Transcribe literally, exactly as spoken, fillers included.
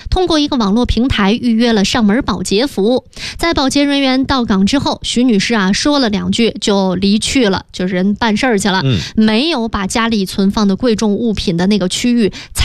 通过一个网络平台预约了上门保洁服务。在保洁人员到岗之后，徐女士啊说了两句就离去了，就是人办事儿去了， 嗯， 没有把家里存放的贵重物品的那个区域